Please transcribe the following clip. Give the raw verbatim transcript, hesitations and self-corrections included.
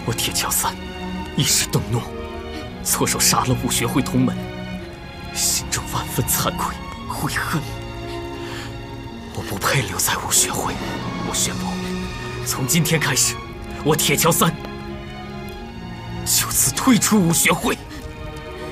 我铁桥三一时动怒，错手杀了武学会同门，心中万分惭愧悔恨。我不配留在武学会，我宣布，从今天开始，我铁桥三就此退出武学会。